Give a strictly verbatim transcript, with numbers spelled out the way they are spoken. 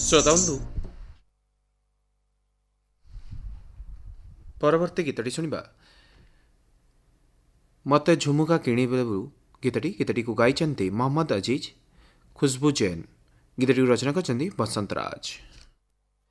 ଶ୍ରୋତାବନ୍ଧୁ ପରବର୍ତ୍ତୀ ଗୀତଟି ଶୁଣିବା। ମତେ ଝୁମୁକା କିଣିବୁ ଗୀତଟି ଗୀତଟିକୁ ଗାଇଛନ୍ତି ମହମ୍ମଦ ଅଜିଜ, ଖୁସବୁ ଜୈନ। ଗୀତଟିକୁ ରଚନା କରିଛନ୍ତି ବସନ୍ତ ରାଜ।